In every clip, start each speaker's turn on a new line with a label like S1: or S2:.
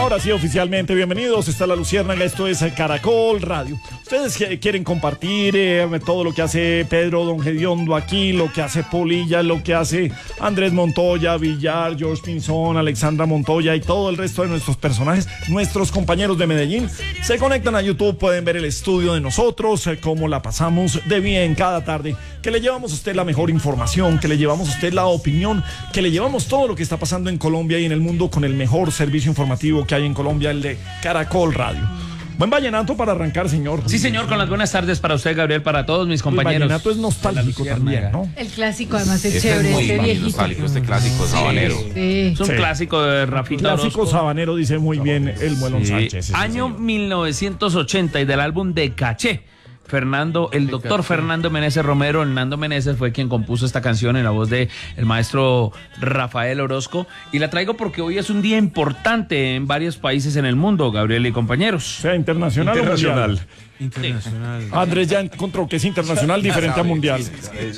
S1: Ahora sí, oficialmente, bienvenidos. Está La Luciérnaga, esto es Caracol Radio. Ustedes quieren compartir todo lo que hace Pedro Don Gediondo aquí, lo que hace Polilla, lo que hace Andrés Montoya, Villar, George Pinzón, Alexandra Montoya y todo el resto de nuestros personajes, nuestros compañeros de Medellín. Se conectan a YouTube, pueden ver el estudio de nosotros, cómo la pasamos de bien cada tarde, que le llevamos a usted la mejor información, que le llevamos a usted la opinión, que le llevamos todo lo que está pasando en Colombia y en el mundo con el mejor servicio informativo que hay en Colombia, el de Caracol Radio. Buen vallenato para arrancar, señor.
S2: Sí, señor, con las buenas tardes para usted, Gabriel, para todos mis compañeros.
S1: El vallenato es nostálgico también, ¿no?
S3: El clásico, además, es chévere,
S4: es muy
S3: viejito.
S4: nostálgico, este clásico sabanero.
S3: Sí.
S2: Es un clásico de Rafita
S1: Clásico
S2: Orozco.
S1: sabanero, dice muy bien el Muelón Sánchez. Sí,
S2: Año 1980 y del álbum de Caché. El doctor Fernando Meneses Romero, Hernando Meneses, fue quien compuso esta canción en la voz de el maestro Rafael Orozco, y la traigo porque hoy es un día importante en varios países en el mundo, Gabriel y compañeros.
S1: Sea internacional o mundial.
S5: Internacional.
S1: Andrés ya encontró que es internacional diferente a mundial. Sí,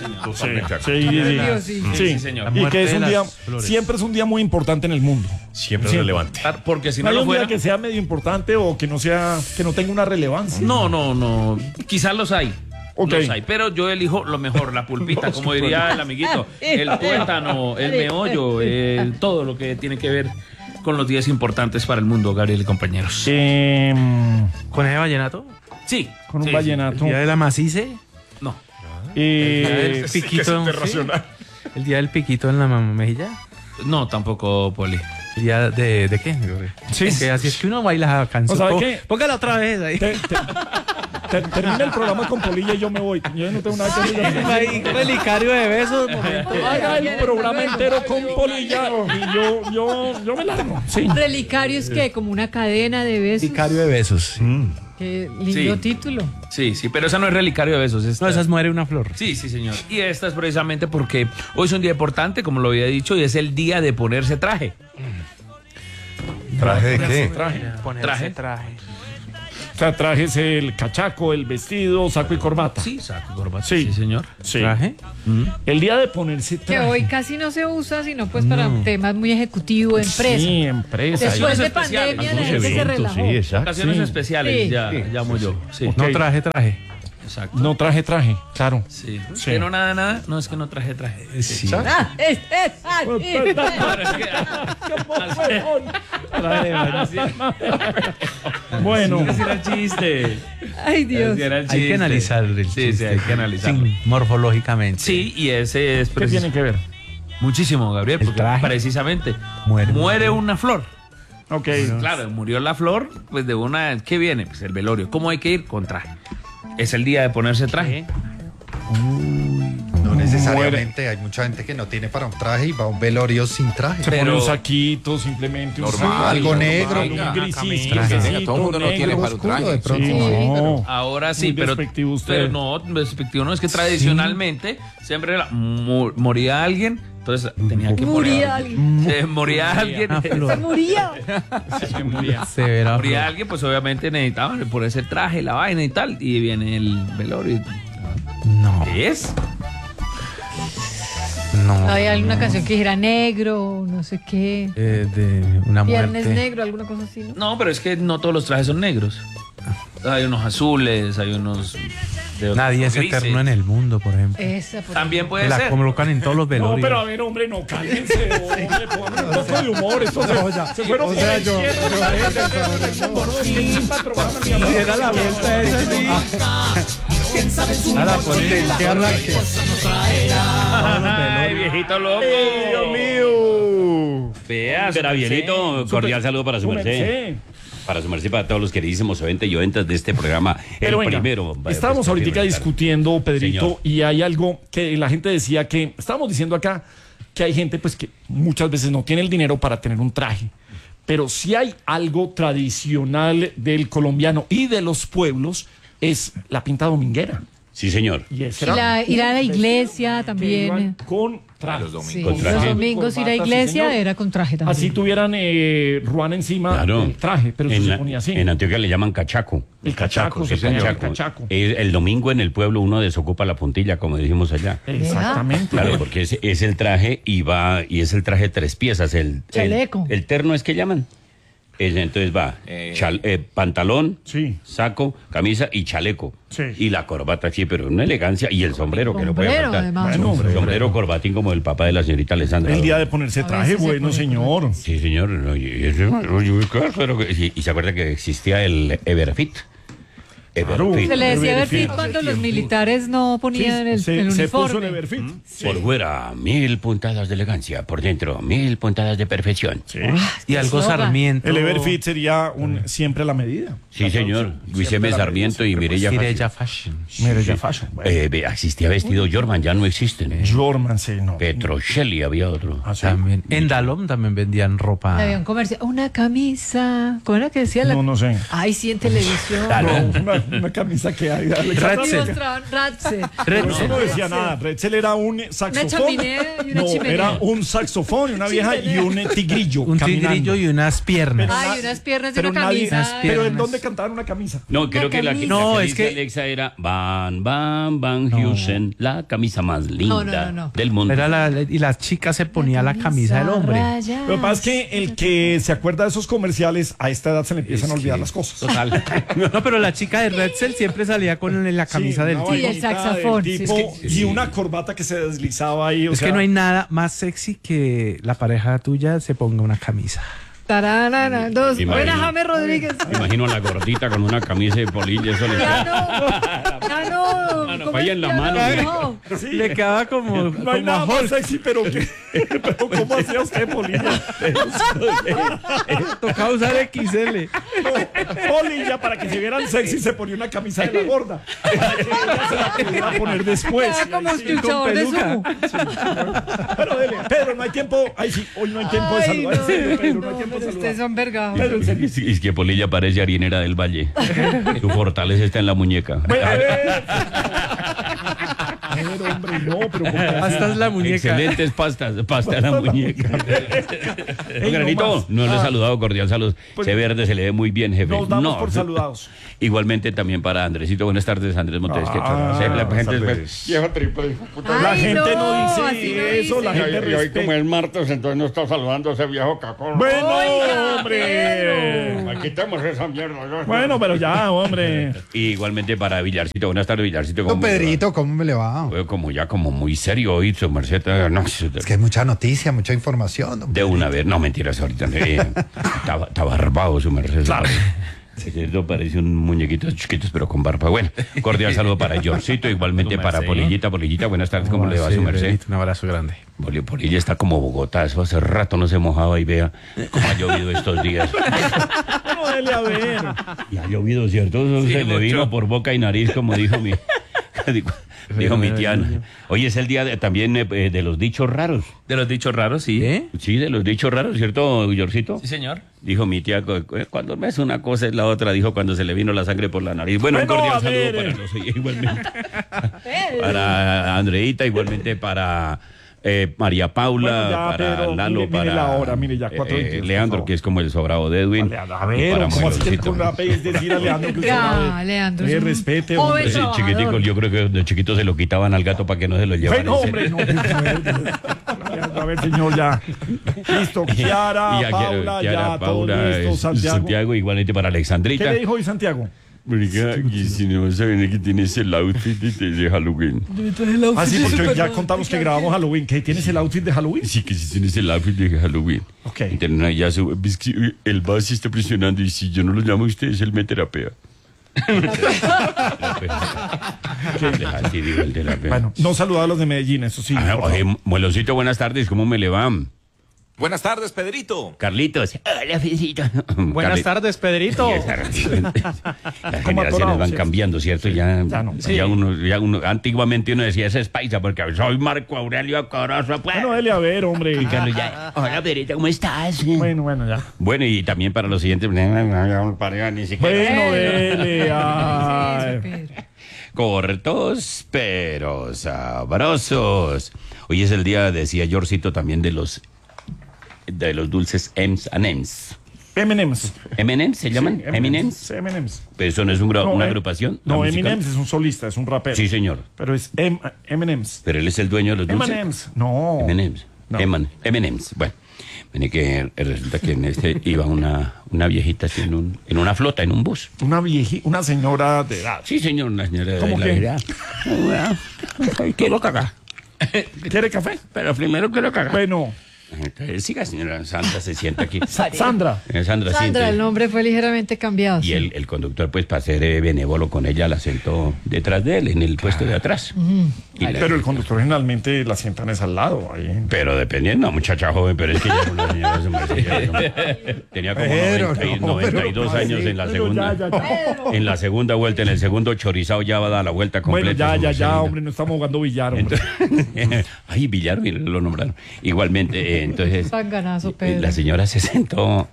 S2: señor.
S1: Y que es un día, siempre es un día muy importante en el mundo.
S4: Siempre es relevante.
S2: Porque si
S1: No
S2: no
S1: hay
S2: lo
S1: un
S2: fuera...
S1: día que sea medio importante o que no tenga una relevancia.
S2: No. Quizás los hay.
S1: Ok.
S2: Los hay, pero yo elijo lo mejor, la pulpita, como diría el amiguito, el tuétano, el meollo, todo lo que tiene que ver con los días importantes para el mundo, Gabriel y compañeros.
S5: ¿Con ese vallenato?
S2: Sí.
S1: Con un
S2: sí,
S1: vallenato.
S5: ¿El día de la macice?
S2: No.
S5: ¿El piquito? ¿El día del piquito en la mejilla?
S2: No, tampoco, Poli.
S5: ¿El día de qué?
S1: Sí.
S5: Que así es que uno baila la canción.
S1: ¿Sabe qué?
S5: Póngala otra vez ahí.
S1: Termina el programa con Polilla y yo me voy. Yo no tengo nada que decir.
S5: Ahí, relicario de besos.
S1: Haga el programa entero con Polilla y yo me largo. Sí.
S3: Relicario es que como una cadena de besos.
S5: Relicario de besos.
S3: Qué lindo
S2: Sí.
S3: título.
S2: Sí, pero esa no es relicario de besos.
S5: No, esa es muere una flor.
S2: Sí, señor. Y esta es precisamente porque hoy es un día importante, como lo había dicho, y es el día de ponerse traje.
S4: ¿Traje de qué?
S5: Ponerse traje.
S1: O sea, trajes el cachaco, el vestido, saco y corbata.
S2: Sí, saco y corbata.
S1: Sí.
S2: Sí, señor.
S1: Sí.
S5: ¿Traje?
S1: El día de ponerse
S3: Que
S1: traje.
S3: hoy casi no se usa, sino pues para temas muy ejecutivos, empresa.
S1: Sí, empresa.
S3: Después de
S2: especiales,
S3: pandemia la
S2: algunos
S3: gente se
S4: eventos,
S3: relajó.
S4: sí, exacto.
S2: Ocasiones
S1: Sí.
S2: especiales,
S3: Sí.
S2: ya llamo yo. Sí,
S1: Ok.
S5: No traje.
S2: exacto.
S1: No traje, claro.
S2: Sí.
S1: Sí.
S2: ¿Que no nada? No, es que no traje.
S5: Sí.
S3: Ah, es así.
S1: Bueno,
S2: Ese era el chiste.
S3: Ay, Dios.
S2: Ese era el
S5: Hay
S2: chiste.
S5: que analizar el
S2: Sí,
S5: chiste.
S2: hay que analizarlo.
S5: Sí, morfológicamente.
S2: Sí, y ese es
S1: ¿qué tiene que ver?
S2: muchísimo, Gabriel,
S5: El
S2: porque
S5: traje.
S2: precisamente
S5: Muere
S2: una flor.
S1: Ok.
S2: Claro, murió la flor, pues de una... ¿Qué viene? Pues el velorio. ¿Cómo hay que ir? Con traje. Es el día de ponerse traje.
S4: No necesariamente, hay mucha gente que no tiene para un traje y va a un velorio sin traje.
S1: Se pone
S2: pero-
S1: un saquito, simplemente un
S4: Normal,
S1: saco,
S4: algo
S1: normal,
S4: negro,
S1: un
S4: venga,
S1: grisito,
S5: camisa.
S1: grisito,
S4: Todo el mundo no tiene
S1: negro,
S4: para un
S1: oscuro,
S4: traje.
S1: de pronto.
S4: Sí,
S1: No.
S2: Ahora sí,
S1: Muy
S2: pero...
S1: despectivo usted.
S2: Pero no, despectivo no, es que tradicionalmente siempre moría alguien, entonces tenía que
S3: Moría alguien.
S2: moría alguien.
S5: Una flor.
S3: Se moría.
S5: Severa
S2: Moría
S5: flor.
S2: alguien, pues obviamente necesitaban ponerse el traje, la vaina y tal, y viene el velorio.
S5: No.
S2: ¿Qué es?
S5: No.
S3: Había alguna canción que dijera negro, no sé qué.
S5: De una
S3: Viernes
S5: muerte.
S3: negro, alguna cosa así, ¿no?
S2: No, pero es que no todos los trajes son negros. Hay unos azules, hay unos... de otros
S5: Nadie es
S2: grises.
S5: eterno en el mundo, por ejemplo.
S3: Esa, por
S2: También puede
S5: La
S2: ser.
S5: colocan en todos los
S1: No,
S5: velorios.
S1: pero a ver, hombre, no, cállense, hombre, pongan un poco de humor. Esto se fueron por el cielo,
S5: Era la vuelta esa, sí. Ahora potenciarla que...
S2: Ay, viejito loco.
S1: Dios mío.
S2: Vea,
S6: Gabrielito, cordial saludo para su merced.
S1: merced.
S6: Para su merced, para todos los queridísimos oyentes y oyentas de este programa.
S1: Pero venga,
S6: primero.
S1: estábamos ahorita discutiendo, Pedrito,
S6: Señor.
S1: y hay algo que la gente decía que, estábamos diciendo acá que hay gente pues que muchas veces no tiene el dinero para tener un traje, pero si hay algo tradicional del colombiano y de los pueblos, es la pinta dominguera.
S6: Sí, señor.
S1: Y ese
S3: Y
S1: era
S3: ir a la iglesia
S1: que iban
S3: también.
S1: con traje.
S4: Los domingos.
S3: Sí,
S6: Con traje.
S3: los domingos ir a
S1: Corbata, sí,
S3: iglesia
S1: señor.
S3: era con traje también.
S1: Así tuvieran ruana encima
S6: Claro.
S1: del traje, pero
S6: en,
S1: se ponía así.
S6: en Antioquia le llaman cachaco.
S1: El cachaco, se
S6: El
S1: ponía el
S6: cachaco.
S1: cachaco.
S6: El domingo en el pueblo uno desocupa la puntilla, como dijimos allá.
S1: Exactamente.
S6: Claro, porque es el traje y es el traje 3 piezas. El
S3: Chaleco.
S6: El terno es que llaman. Entonces va pantalón,
S1: Sí.
S6: saco, camisa y chaleco.
S1: Sí.
S6: Y la corbata, sí, pero una elegancia. Y el sombrero, que no puede
S3: Sombrero,
S6: faltar.
S3: además.
S1: Bueno,
S6: Sombrero, corbatín como el papá de la señorita Alessandra.
S1: el día de ponerse
S3: A
S1: traje,
S3: veces se
S1: bueno,
S3: pone
S1: señor.
S6: Sí, señor. Y se acuerda que existía el Everfit. Everfit.
S3: Se le decía
S1: Everfit.
S3: Everfit cuando los militares no ponían el
S1: se puso el
S3: uniforme.
S1: Everfit. Sí.
S6: Por fuera, 1000 puntadas de elegancia. Por dentro, 1000 puntadas de perfección.
S1: Sí.
S5: Y algo
S3: Eslogan.
S5: Sarmiento.
S1: El Everfit sería siempre a la medida.
S6: Sí, señor. Luis M. Sarmiento y Mireya
S5: Mireya
S6: Fashion.
S5: Fashion.
S1: Mire, ya fashion. Bueno,
S6: Existía vestido Jorman, ya no existen.
S1: Jorman, sí, no.
S6: Petrocelli había otro.
S1: Ah, sí.
S5: También. En Dalom también vendían ropa.
S3: Había un comercial, una camisa. ¿Cómo era que decía la?
S1: No sé.
S3: Ay, sí, en televisión.
S1: No, una camisa que hay.
S3: Y
S5: Ratzel.
S3: mostraban Ratzel.
S1: Pero eso no decía nada. Retzel era un saxofón.
S3: chaminé y una
S1: No,
S3: chimenea.
S1: era un saxofón y una vieja y un tigrillo.
S5: Un
S1: caminando.
S5: tigrillo y unas piernas.
S3: Ay, unas piernas de
S1: Pero
S3: una
S1: nadie-
S3: camisa.
S1: Pero ¿en
S5: piernas.
S1: dónde cantaban una camisa?
S6: No, creo que la
S3: camisa.
S5: No,
S6: que
S5: es que-
S6: dice Alexa era Van Heusen, la camisa más linda
S3: no.
S6: del mundo.
S5: Y la chica se ponía la camisa del hombre.
S1: Lo que pasa es que el que se acuerda de esos comerciales, a esta edad se le empiezan a olvidar las cosas.
S6: Total.
S5: No, pero la chica de Retzel siempre salía con la camisa
S1: Sí,
S5: del
S1: una
S5: tipo.
S3: Sí, el
S1: vainita
S3: saxofón,
S1: del
S3: sí,
S1: tipo,
S3: es
S6: que-
S1: y una corbata que se deslizaba ahí. o
S5: Es
S1: sea,
S5: que no hay nada más sexy que la pareja tuya se ponga una camisa.
S3: Tararara, dos.
S6: Imagino.
S3: Buena, James Rodríguez.
S6: Me imagino a la gordita con una camisa de polilla, eso le
S3: Ya no.
S6: Mano,
S3: ¿cómo
S6: vaya
S3: es?
S6: en la
S3: Ya
S6: mano.
S3: no.
S1: Sí.
S5: Le quedaba como,
S1: No hay
S5: como
S1: nada
S5: a
S1: más
S5: Hulk.
S1: sexy, pero ¿cómo hacía usted, Polilla?
S5: Tocaba usar XL.
S1: Polilla, para que se vieran sexy, se ponía una camisa de la gorda. Ella se la podía poner después.
S3: Era como
S1: Ahí sí,
S3: escuchador de
S5: peluca.
S3: sumo.
S1: Pero dele, Pedro, no hay tiempo. Ay, sí, hoy no hay tiempo de
S3: Ay,
S1: saludar. En serio, Pedro, no hay
S3: no,
S1: tiempo de
S3: pero ustedes
S1: saludar.
S3: son vergados.
S1: Pedro, en serio.
S6: Es que Polilla parece harinera del valle. Su fortaleza está en la muñeca.
S1: Bueno, a ver. A ver, hombre, no, pero ¿cómo así?
S5: Hasta es la muñeca.
S6: Excelentes pasta en la muñeca.
S1: Ey,
S6: Granito,
S1: más.
S6: no le he saludado, cordial saludos.
S1: Pues-
S6: Se verde, se le ve muy bien, jefe.
S1: Nos damos
S6: No.
S1: por saludados.
S6: Igualmente también para Andresito. Buenas tardes, Andrés Montes. ¿Qué tal?
S1: Ah,
S6: Sí, la gente
S1: buenas
S6: viejo triple, hijo de puta.
S1: La
S3: Ay,
S1: gente no
S3: así
S1: dice eso, la gente
S6: Y hoy como
S1: respeta.
S6: es martes, entonces no está saludando a ese viejo cacón.
S1: Bueno,
S3: Oiga,
S1: hombre.
S6: Quitemos esa mierda. ¿no?
S1: Bueno, pero ya, hombre.
S6: Y igualmente para Villarcito. Buenas tardes, Villarcito. ¿cómo
S4: Don
S6: me le va?
S4: Pedrito, ¿cómo me le va?
S6: Fue como ya como muy serio hoy, su merced. No,
S4: Es que hay mucha noticia, mucha información. don
S6: de una vez, no mentiras ahorita. Está barbado su merced.
S1: Claro.
S6: Esto parece un muñequito chiquito, pero con barba. Bueno, cordial saludo para Georgito, igualmente para Polillita. Polillita, buenas tardes, ¿cómo le va su merced?
S5: Pedrito, un abrazo grande.
S6: Polilla está como Bogotá, eso hace rato no se mojaba y vea cómo ha llovido estos días.
S1: No, dele a ver.
S6: Y ha llovido, ¿cierto? Eso se le vino por boca y nariz, como dijo mi... Dijo mi tía. Hoy es el día también de los dichos raros.
S2: De los dichos raros, sí.
S5: ¿Eh?
S6: Sí, de los dichos raros, ¿cierto, Georgito?
S2: Sí, señor.
S6: Dijo mi tía, cuando me es una cosa es la otra, dijo cuando se le vino la sangre por la nariz. Bueno, un
S1: Bueno,
S6: cordial
S1: a
S6: saludo
S1: ver.
S6: para los igualmente. Para Andreita, igualmente para María Paula,
S1: Bueno, ya,
S6: para
S1: Pedro,
S6: Lalo,
S1: mire
S6: para
S1: la hora, mire ya, 4:22,
S6: Leandro,
S1: por
S6: que es como el sobrado de Edwin.
S1: A
S6: y
S1: ver,
S6: para
S1: ¿cómo así que
S6: Manuelcito.
S1: con la es decir a Leandro que usted
S3: Ya,
S1: sabe?
S3: Leandro. es un
S1: Respete,
S3: joven
S1: hombre.
S6: Ese
S3: trabajador.
S6: chiquitico, yo creo que de chiquito se lo quitaban al gato para que no se lo llevaran.
S1: Bueno,
S6: en
S1: hombre,
S6: serio.
S1: no. A ver, señor, ya. Listo, Kiara,
S6: Y ya
S1: Paula,
S6: Kiara,
S1: ya,
S6: Paula,
S1: todo listo, Santiago.
S6: igualmente para
S1: ¿Qué
S6: Alexandrita.
S1: le dijo hoy Santiago?
S6: Marica, y si no saben que tienes el outfit de Halloween.
S1: Ah, sí, porque ya contamos que grabamos Halloween. ¿Qué tienes el outfit de Halloween?
S6: Sí, que si tienes el outfit de Halloween.
S1: Ok.
S6: Entonces, ya es que el base está presionando y si yo no lo llamo a ustedes, él me terapea. Así digo, el terapea.
S1: Bueno, no saludaba a los de Medellín, eso sí.
S6: Ah,
S1: por favor.
S6: oye, Muelocito, buenas tardes, ¿cómo me le va?
S7: Buenas tardes, Pedrito.
S6: Carlitos. Hola, Fecito.
S5: Buenas tardes, Pedrito.
S6: Las generaciones
S1: atorado,
S6: van
S1: ¿cierto?
S6: cambiando, ¿cierto? Ya
S1: no.
S6: uno, antiguamente uno decía, ese es paisa, porque soy Marco Aurelio Corozo. Pues.
S1: Bueno, dele a ver, hombre.
S6: Carlos, ya. Hola, Pedrito, ¿cómo estás?
S1: Bueno, ya.
S6: Bueno, y también para los siguientes, ni siquiera.
S1: Bueno, dele.
S3: Sí,
S1: Ay.
S3: eso, Pedro.
S6: Cortos, pero sabrosos. Hoy es el día, decía Georgito, también de los dulces M's and M's.
S1: M&M's.
S6: ¿M&M's se llaman?
S1: Sí,
S6: ¿M&M's?
S1: M&M's.
S6: Pero eso no es una agrupación.
S1: No,
S6: ¿la musical?
S1: Eminems es un solista, es un rapero.
S6: Sí, señor.
S1: Pero es M&M's.
S6: Pero él es el dueño de los dulces.
S1: M&M's. No.
S6: M&M's.
S1: No.
S6: M&M's. Bueno, Bueno, y que resulta que en este iba una viejita así en una flota, en un bus.
S1: Una señora de edad.
S6: Sí, señor, una señora de
S1: ¿Cómo
S6: la
S1: qué?
S6: edad. Quiero cagar.
S1: ¿Quiere café?
S6: Pero primero quiero cagar.
S1: Bueno,
S6: Entonces, siga, señora Sandra, se sienta aquí.
S1: Sandra.
S6: Sandra, sí,
S3: Sandra,
S6: entonces-
S3: el nombre fue ligeramente cambiado.
S6: Y
S3: sí.
S6: el conductor, pues, para ser benévolo con ella, la sentó detrás de él, en el puesto de atrás. Y la-
S1: Pero el conductor generalmente la sientan es al lado. Ahí.
S6: Pero dependiendo, muchacha joven, pero es que ya era una señora, se me decía, ¿no? Tenía como
S4: Pero
S6: 92
S4: pero,
S6: años en la segunda.
S1: Ya.
S6: En la segunda vuelta, en el segundo chorizado ya va a dar la vuelta
S1: Bueno,
S6: completa.
S1: ya, hombre, no estamos jugando billar, hombre.
S6: Ay, Villar, mire, lo nombraron. Igualmente, entonces,
S3: Tan ganazo, Pedro.
S6: la señora se sentó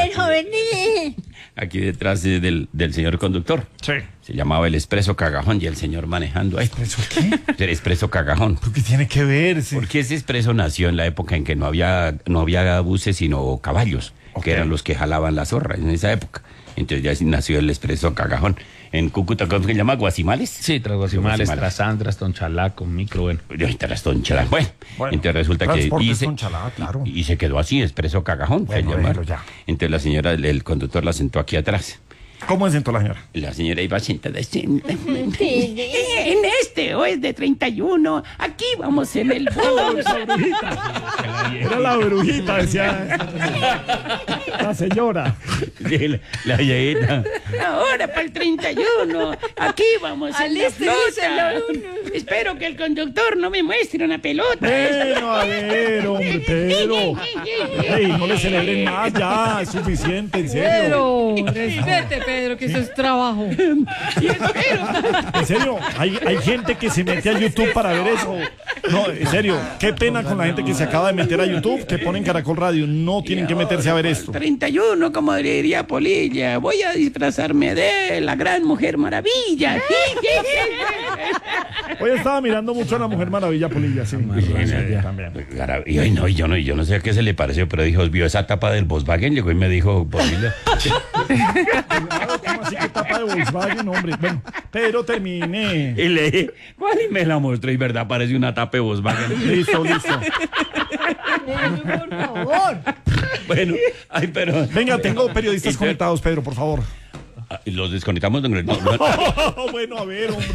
S6: aquí detrás del señor conductor.
S1: Sí.
S6: Se llamaba el Expreso Cagajón y el señor manejando ahí.
S1: ¿Eso qué?
S6: El Expreso Cagajón.
S1: ¿Pero qué tiene que ver? Sí.
S6: Porque ese expreso nació en la época en que no había buses, sino caballos,
S1: Ok.
S6: que eran los que jalaban la zorra en esa época. Entonces ya nació el Expreso Cagajón. En Cúcuta, ¿cómo se llama? ¿Guasimales?
S2: Sí, tras Guasimales,
S6: Guasimales.
S2: tras Sandras, Tonchalaco, micro, bueno.
S6: Tras Tonchalá. Bueno,
S1: Bueno,
S6: entonces resulta que...
S1: Transportes Tonchalá, claro.
S6: y se quedó así, Expreso Cagajón. se
S1: Bueno,
S6: llama.
S1: déjelo ya.
S6: Entonces la señora, el conductor la sentó aquí atrás.
S1: ¿Cómo se sentó la señora?
S6: La señora iba sentada así, en este, o es de 31, aquí vamos en el bus.
S1: Era la brujita, decía la señora.
S6: Sí, la viejita. Ahora para el 31, aquí vamos en la flota. Espero que el conductor no me muestre una pelota.
S1: Bueno, a ver, hombre, Pedro. Ey, no le celebren más ya, es suficiente, en serio.
S3: Pedro, respete, Pedro, que eso es trabajo.
S1: En serio, hay gente que se mete a YouTube para ver eso. No, en serio, qué pena con la gente que se acaba de meter a YouTube, que ponen Caracol Radio. No tienen que meterse a ver esto.
S6: 31, como diría Polilla, voy a disfrazarme de la gran Mujer Maravilla.
S1: Hoy estaba mirando mucho a la Mujer Maravilla, Polilla, sí. También.
S6: Y yo no sé a qué se le pareció, pero dijo, vio esa tapa del Volkswagen, llegó y me dijo, Polilla,
S1: ¿Cómo así que tapa de Volkswagen, hombre? Bueno, pero terminé.
S6: y le dije, ¿cuál? Y me la mostró, y verdad, parece una tapa de Volkswagen.
S1: Listo.
S3: Por favor.
S6: Bueno, ay, pero...
S1: Venga, tengo periodistas
S6: Y-
S1: conectados, Pedro, por favor.
S6: Los desconectamos.
S1: Bueno, a ver, hombre.